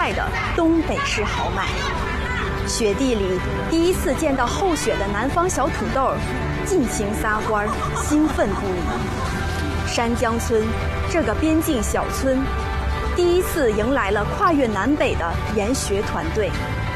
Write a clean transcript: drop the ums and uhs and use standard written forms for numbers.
代的东北式豪迈。雪地里第一次见到厚雪的南方小土豆，尽情撒欢，兴奋不已。山江村这个边境小村，第一次迎来了跨越南北的研学团队。